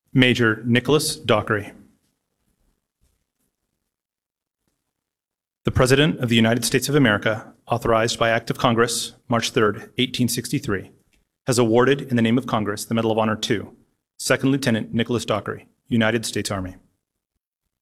Major Nicholas Dockery. The President of the United States of America, authorized by Act of Congress, March 3, 1863, has awarded in the name of Congress the Medal of Honor to Second Lieutenant Nicholas Dockery, United States Army.